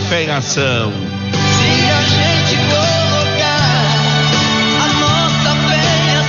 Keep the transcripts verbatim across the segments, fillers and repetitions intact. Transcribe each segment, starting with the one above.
Fé em Ação. Se a gente colocar a nossa fé em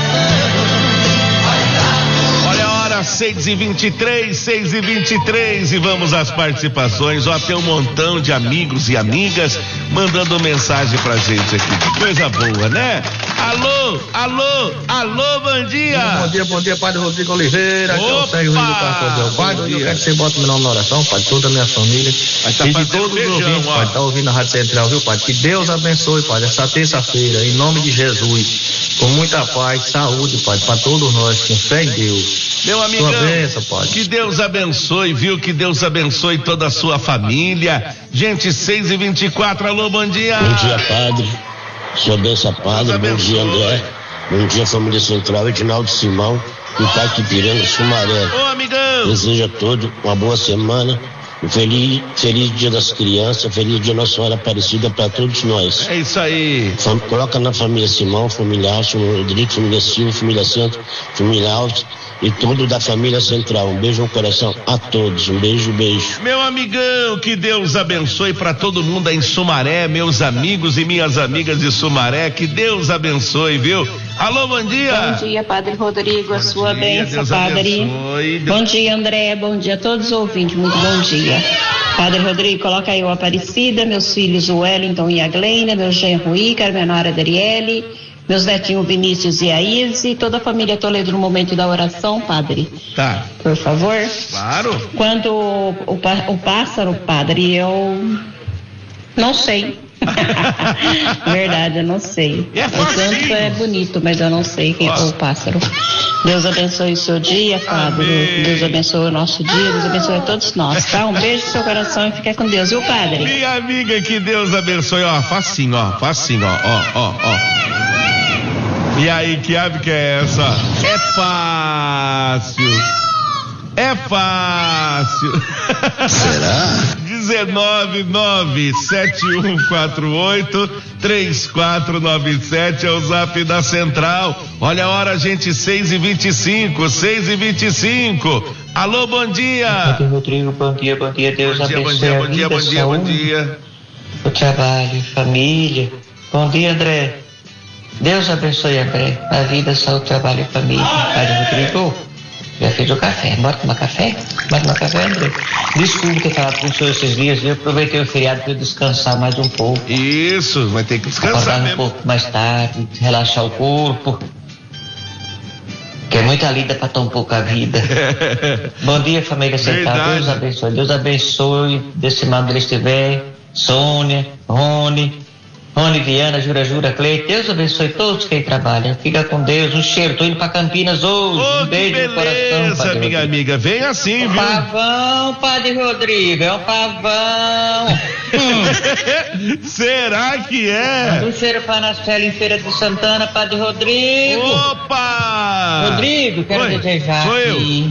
ação, vai dar. Olha a hora, seis e vinte e três, seis e vinte e três, e vamos às participações. Ó, tem um montão de amigos e amigas mandando mensagem pra gente aqui. Que coisa boa, né? Alô, alô, alô, bom dia. Bom dia, bom dia, Padre Rodrigo Oliveira. Aqui é o Sérgio Rio do Pastor Del Padre. Eu quero que você bote meu nome na oração, Padre, toda a minha família. Tá e de todos beijão, os ouvintes, ó. Padre, tá ouvindo a Rádio Central, viu, Padre? Que Deus abençoe, Padre, essa terça-feira, em nome de Jesus. Com muita paz, saúde, Padre, para todos nós, com fé em Deus. Meu amigão, Sua bênção, Padre. que Deus abençoe, viu? Que Deus abençoe toda a sua família. Gente, seis e vinte e quatro, alô, bom dia. Bom dia, Padre. Sua bênção, Padre. Bom dia, André. Bom dia, família Central, Edinaldo Simão, Itaquipiranga, Sumaré. Ô, amigão. Desejo a todos uma boa semana, um feliz, feliz dia das crianças, feliz dia Nossa Senhora Aparecida para todos nós. É isso aí. Fam, coloca na família Simão, família Alves, Rodrigo, família Silva, família Santos, família Alves e todo da família Central. Um beijo no coração a todos, um beijo, beijo. Meu amigão, que Deus abençoe para todo mundo aí em Sumaré, meus amigos e minhas amigas de Sumaré, que Deus abençoe, viu? Alô, bom dia. Bom dia, Padre Rodrigo, a sua dia, bênção, Deus Padre. abençoe. Bom dia, André, bom dia a todos os ouvintes, muito bom dia. Padre Rodrigo, coloca aí o Aparecida, meus filhos, o Wellington e a Glenda, meu genro Ícaro, minha nora Dariele, meus netinhos Vinícius e a Izzy, toda a família Toledo no momento da oração, Padre. Tá. Por favor. Claro. Quanto o, o, o pássaro, Padre, eu não sei. Verdade, eu não sei. É o canto é bonito, mas eu não sei quem é o pássaro. Deus abençoe o seu dia, Padre. Amém. Deus abençoe o nosso dia, Deus abençoe a todos nós, tá? Um beijo no seu coração e fica com Deus, viu, Padre? Minha amiga, que Deus abençoe, ó, facinho, ó, facinho, ó, ó, ó, ó. E aí, que ave que é essa? É fácil. É fácil. Será? dezenove nove sete um quatro oito três quatro nove sete é o zap da Central. Olha a hora, gente, seis e vinte e cinco, seis e vinte e cinco. Alô, bom dia. Padre Rodrigo, bom dia, bom dia, Deus Bom dia, bom abençoe dia, a bom dia, vida, bom dia, bom saúde, dia. o trabalho, família. Bom dia, André. Deus abençoe, André, a vida, saúde, trabalho e família. Padre Rodrigo, já fez o café, bora tomar café? Bora tomar café, André? Desculpe ter falado com o senhor esses dias, eu aproveitei o feriado para descansar mais um pouco. Isso, vai ter que descansar Acordar um mesmo. pouco mais tarde, relaxar o corpo. Que é muita lida para tão pouca vida. Bom dia, família Central. Verdade. Deus abençoe. Deus abençoe desse lado ele estiver. Sônia, Rony, Rony, Viana, Jura, Jura, Cleide. Deus abençoe todos que aí trabalham. Fica com Deus. Um cheiro. Tô indo para Campinas hoje. Ô, um que beijo no coração, beleza, Padre minha Rodrigo. amiga. Vem assim, Um viu? pavão, Padre Rodrigo. É um pavão. hum. Será que é? Um cheiro para Anaceli em Feira de Santana, Padre Rodrigo. Opa! Rodrigo, quero Oi, desejar sou eu. aqui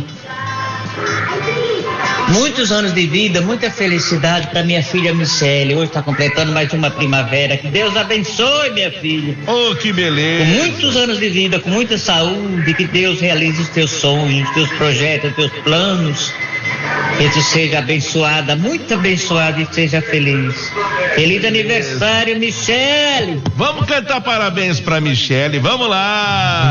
muitos anos de vida, muita felicidade para minha filha Michele. Hoje está completando mais uma primavera. Que Deus abençoe, minha filha. Oh, que beleza. Com muitos anos de vida, com muita saúde, que Deus realize os teus sonhos, os teus projetos, os teus planos. Que tu seja abençoada, muito abençoada e seja feliz. Feliz aniversário, Michele. Vamos cantar parabéns pra Michele, vamos lá.